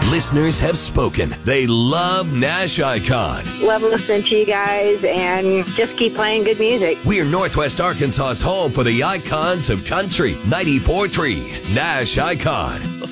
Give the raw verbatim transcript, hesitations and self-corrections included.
Listeners have spoken. They love Nash Icon. Love listening to you guys and just keep playing good music. We're Northwest Arkansas's home for the icons of country. ninety-four point three Nash Icon.